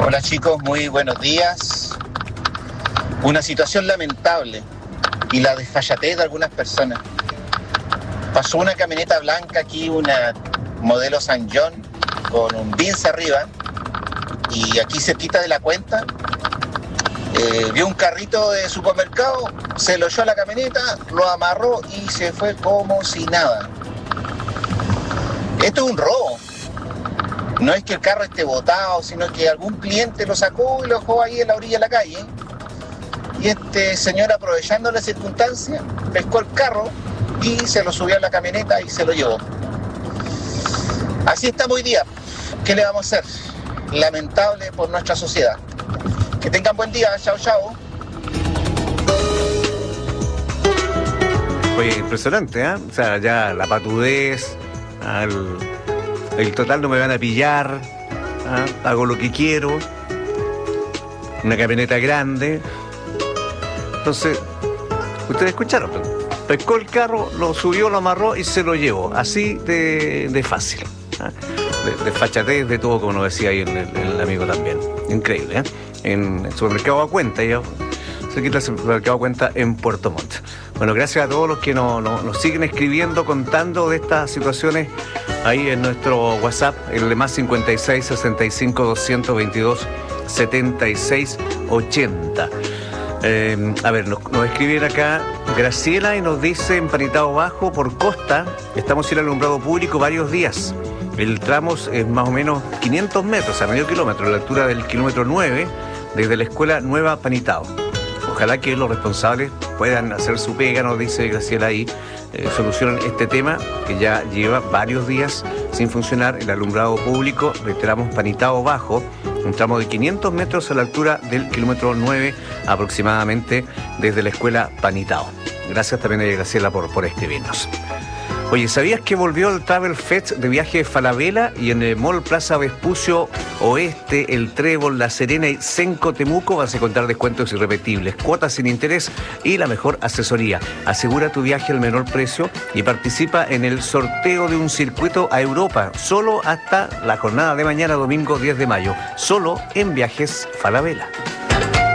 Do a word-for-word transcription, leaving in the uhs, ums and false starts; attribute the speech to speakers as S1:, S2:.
S1: Hola chicos, muy buenos días. Una situación lamentable y la desfachatez de algunas personas. Pasó una camioneta blanca aquí, una modelo San John, con un Benz arriba, y aquí cerquita de la cuenta, eh, vio un carrito de supermercado, se lo echó a la camioneta, lo amarró y se fue como si nada. Esto es un robo. No es que el carro esté botado, sino que algún cliente lo sacó y lo dejó ahí en la orilla de la calle. Y este señor, aprovechando la circunstancia, pescó el carro y se lo subió a la camioneta y se lo llevó. Así estamos hoy día. ¿Qué le vamos a hacer? Lamentable por nuestra sociedad. Que tengan buen día. Chao, chao.
S2: Oye, impresionante, ¿eh? O sea, ya la patudez, el, el total no me van a pillar, ¿eh? Hago lo que quiero, una camioneta grande. Entonces, ustedes escucharon, pescó el carro, lo subió, lo amarró y se lo llevó. Así de, de fácil, ¿eh? de, de fachatez, de todo, como nos decía ahí el, el, el amigo también. Increíble, ¿eh? En el supermercado a cuenta, ya se quita el supermercado a cuenta en Puerto Montt. Bueno, gracias a todos los que nos, nos, nos siguen escribiendo, contando de estas situaciones ahí en nuestro WhatsApp, el de más cincuenta y seis, sesenta y cinco, doscientos veintidós, setenta y seis, ochenta. Eh, a ver, nos, nos escriben acá Graciela y nos dice: empanitado bajo por Costa, estamos sin alumbrado público varios días. El tramo es más o menos quinientos metros, a medio kilómetro, a la altura del kilómetro nueve, desde la escuela Nueva Panitao. Ojalá que los responsables puedan hacer su pega, nos dice Graciela ahí, eh, solucionen este tema que ya lleva varios días sin funcionar el alumbrado público. Reiteramos, Panitao Bajo, un tramo de quinientos metros a la altura del kilómetro nueve aproximadamente desde la escuela Panitao. Gracias también a Graciela por, por escribirnos. Oye, ¿sabías que volvió el Travel Fest de viaje Falabella y en el Mall Plaza Vespucio Oeste, El Trébol, La Serena y Senco Temuco vas a encontrar descuentos irrepetibles, cuotas sin interés y la mejor asesoría? Asegura tu viaje al menor precio y participa en el sorteo de un circuito a Europa, solo hasta la jornada de mañana, domingo diez de mayo, solo en Viajes Falabella.